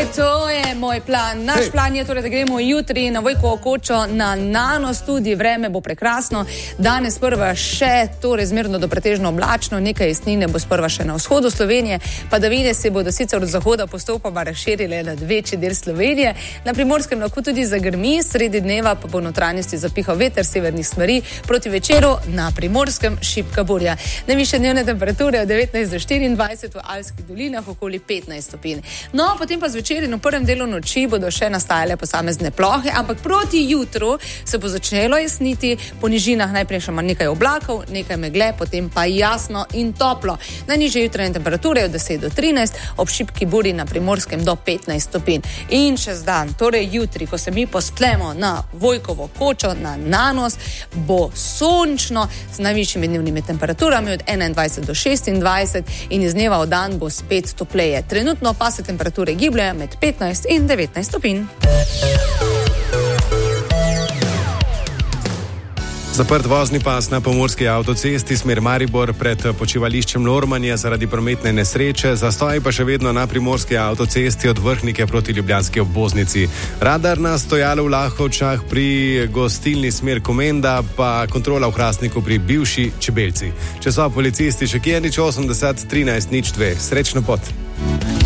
To je moj plan. Naš plan je torej, da gremo jutri na Vojkovo kočo na Nanos, tudi vreme bo prekrasno. Danes sprva še torej zmerno do pretežno oblačno, nekaj jasnine bo sprva še na vzhodu Slovenije, padavine se bodo sicer od zahoda postopoma razširile nad večji del Slovenije. Na Primorskem lahko tudi zagrmi, sredi dneva pa bo notranjosti zapihal veter severnih smeri, proti večeru na Primorskem šibka burja. Najvišje dnevne temperature od 19 do 24, v Alpskih dolinah okoli 15 stopinj. No, potem pa zvečer in v prvem delu noči bodo še nastajale posamezne plohe, ampak proti jutru se bo začelo jasniti, po nižinah najprej še nekaj oblakov, nekaj megle, potem pa jasno in toplo. Najnižje jutranje temperature od 10 do 13, ob šibki burji na Primorskem do 15 stopinj. In čez dan, torej jutri, ko se mi postlemo na Vojkovo kočo, na Nanos, bo sončno z najvišjimi dnevnimi temperaturami od 21 do 26 in iz dneva v dan bo spet topleje. Trenutno pa se temperature gibljajo med 15 in 19 stopinj. Zaprt vozni pas na pomurski avtocesti smer Maribor pred počivališčem Lormanje zaradi prometne nesreče, zastoj pa še vedno na primorski avtocesti od Vrhnike proti ljubljanski obvoznici. Radar na stojalo v Lahovčah pri gostilni smer Komenda, pa kontrola v Hrastniku pri bivši Čebelci. Če so policisti še kje, 80 13 02. Srečno pot.